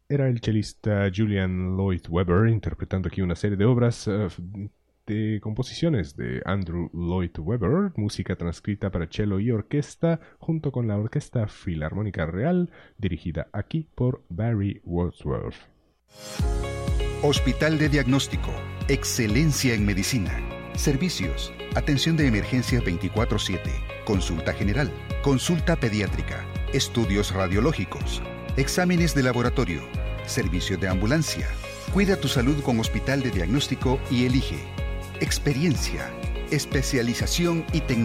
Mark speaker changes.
Speaker 1: Era el chelista Julian Lloyd Webber interpretando aquí una serie de obras de composiciones de Andrew Lloyd Webber, música transcrita para cello y orquesta, junto con la Orquesta Filarmónica Real, dirigida aquí por Barry Wordsworth.
Speaker 2: Hospital de Diagnóstico. Excelencia en medicina. Servicios. Atención de emergencia 24/7. Consulta general. Consulta pediátrica. Estudios radiológicos. Exámenes de laboratorio. Servicio de ambulancia. Cuida tu salud con Hospital de Diagnóstico y elige. Experiencia, especialización y tecnología.